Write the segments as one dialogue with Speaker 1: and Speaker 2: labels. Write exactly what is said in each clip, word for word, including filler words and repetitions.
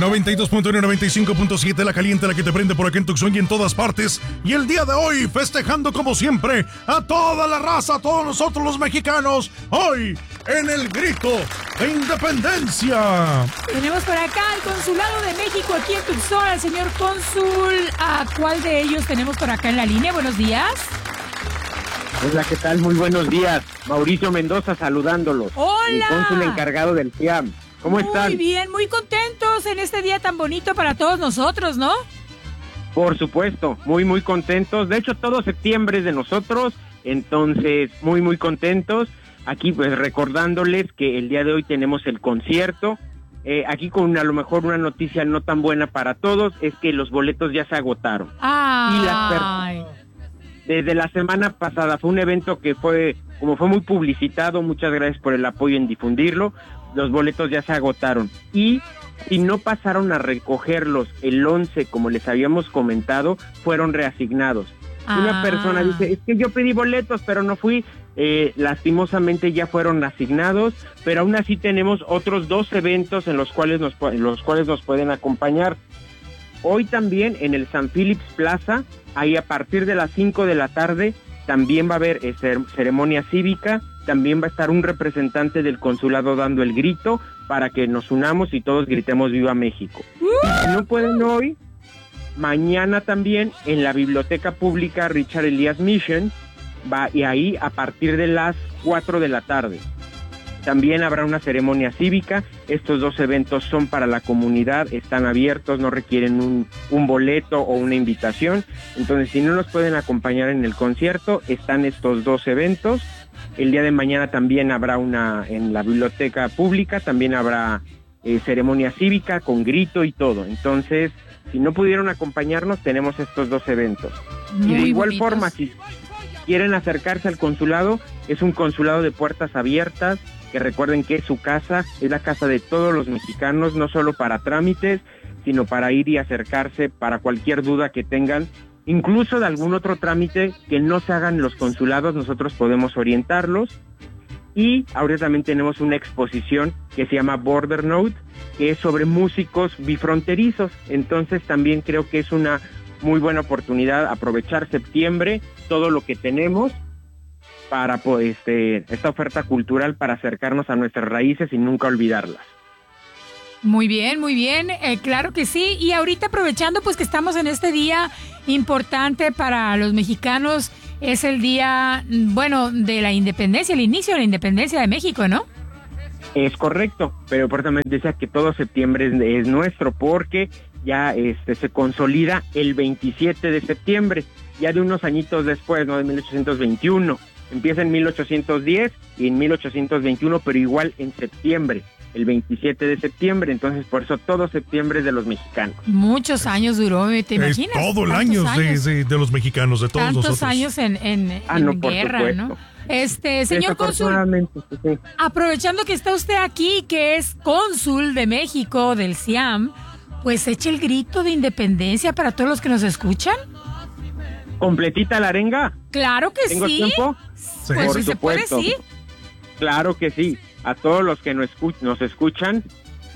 Speaker 1: noventa y dos punto uno, noventa y cinco punto siete, la caliente, la que te prende por aquí en Tucson y en todas partes. Y el día de hoy, festejando como siempre a toda la raza, a todos nosotros los mexicanos, hoy en el grito de independencia.
Speaker 2: Tenemos por acá al Consulado de México aquí en Tucson, al señor cónsul. ¿A cuál de ellos tenemos por acá en la línea? Buenos días.
Speaker 3: Hola, ¿qué tal? Muy buenos días. Mauricio Mendoza saludándolos.
Speaker 2: Hola.
Speaker 3: El cónsul encargado del C I A M. ¿Cómo
Speaker 2: muy
Speaker 3: están?
Speaker 2: Muy bien, muy contentos en este día tan bonito para todos nosotros, ¿no?
Speaker 3: Por supuesto, muy, muy contentos. De hecho, todo septiembre es de nosotros, entonces, muy, muy contentos. Aquí, pues, recordándoles que el día de hoy tenemos el concierto. Eh, aquí con a lo mejor una noticia no tan buena para todos, es que los boletos ya se agotaron.
Speaker 2: Ay.
Speaker 3: Y las personas... Desde la semana pasada fue un evento que fue, como fue muy publicitado, muchas gracias por el apoyo en difundirlo, los boletos ya se agotaron. Y si no pasaron a recogerlos el once, como les habíamos comentado, fueron reasignados. Ah. Una persona dice, es que yo pedí boletos, pero no fui, eh, lastimosamente ya fueron asignados, pero aún así tenemos otros dos eventos en los cuales nos, en los cuales nos pueden acompañar. Hoy también en el San Philips Plaza, ahí a partir de las cinco de la tarde, también va a haber eh, ceremonia cívica, también va a estar un representante del consulado dando el grito para que nos unamos y todos gritemos ¡Viva México! Y si no pueden hoy, mañana también en la Biblioteca Pública Richard Elias Mission, va, y ahí a partir de las cuatro de la tarde. También habrá una ceremonia cívica. Estos dos eventos son para la comunidad, están abiertos, no requieren un, un boleto o una invitación. Entonces, si no nos pueden acompañar en el concierto, están estos dos eventos. El día de mañana también habrá una en la biblioteca pública, también habrá eh, ceremonia cívica con grito y todo. Entonces, si no pudieron acompañarnos, tenemos estos dos eventos. Muy y de igual bonitos. Forma, si quieren acercarse al consulado, es un consulado de puertas abiertas, que recuerden que es su casa, es la casa de todos los mexicanos, no solo para trámites, sino para ir y acercarse para cualquier duda que tengan, incluso de algún otro trámite que no se hagan los consulados, nosotros podemos orientarlos. Y ahora también tenemos una exposición que se llama Border Note, que es sobre músicos bifronterizos, entonces también creo que es una muy buena oportunidad aprovechar septiembre, todo lo que tenemos, para pues, este, esta oferta cultural para acercarnos a nuestras raíces y nunca olvidarlas.
Speaker 2: Muy bien, muy bien, eh, claro que sí. Y ahorita aprovechando pues que estamos en este día importante para los mexicanos, es el día, bueno, de la independencia, el inicio de la independencia de México, ¿no?
Speaker 3: Es correcto, pero importante decía que todo septiembre es, es nuestro porque ya este se consolida el veintisiete de septiembre, ya de unos añitos después, ¿no? De mil ochocientos veintiuno. Empieza en mil ochocientos diez y en mil ochocientos veintiuno, pero igual en septiembre, el veintisiete de septiembre, entonces por eso todo septiembre es de los mexicanos.
Speaker 2: Muchos años duró, ¿te imaginas?
Speaker 1: Es todo el año de, de, de los mexicanos, de todos
Speaker 2: Tantos
Speaker 1: nosotros.
Speaker 2: Tantos años en, en,
Speaker 3: ah,
Speaker 2: en
Speaker 3: no,
Speaker 2: guerra,
Speaker 3: por
Speaker 2: ¿no? Este, señor cónsul,
Speaker 3: sí.
Speaker 2: aprovechando que está usted aquí, que es cónsul de México, del C I A M, pues eche el grito de independencia para todos los que nos escuchan.
Speaker 3: ¿Completita la arenga?
Speaker 2: Claro que
Speaker 3: ¿Tengo
Speaker 2: sí.
Speaker 3: tiempo?
Speaker 2: Pues
Speaker 3: por
Speaker 2: si se puede, sí.
Speaker 3: Claro que sí. A todos los que nos, escuch- nos escuchan,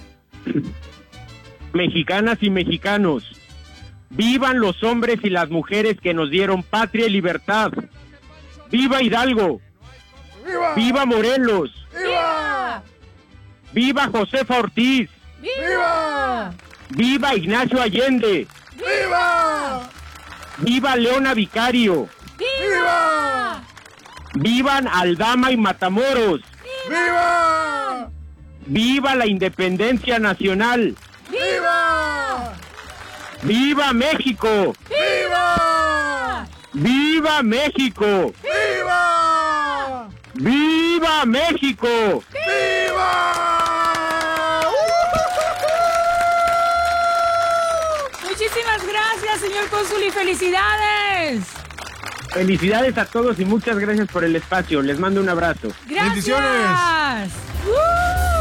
Speaker 3: mexicanas y mexicanos, vivan los hombres y las mujeres que nos dieron patria y libertad. ¡Viva Hidalgo! ¡Viva! ¡Viva Morelos!
Speaker 2: ¡Viva!
Speaker 3: ¡Viva Josefa Ortiz!
Speaker 2: ¡Viva!
Speaker 3: ¡Viva Ignacio Allende!
Speaker 2: ¡Viva!
Speaker 3: ¡Viva Leona Vicario!
Speaker 2: ¡Viva!
Speaker 3: ¡Vivan Aldama y Matamoros!
Speaker 2: ¡Viva!
Speaker 3: ¡Viva la independencia nacional!
Speaker 2: ¡Viva!
Speaker 3: ¡Viva México!
Speaker 2: ¡Viva!
Speaker 3: ¡Viva México!
Speaker 2: ¡Viva!
Speaker 3: ¡Viva México!
Speaker 2: ¡Viva! Muchísimas gracias, señor cónsul, y felicidades.
Speaker 3: Felicidades a todos y muchas gracias por el espacio. Les mando un abrazo.
Speaker 2: Gracias.
Speaker 1: Bendiciones.
Speaker 2: ¡Uh!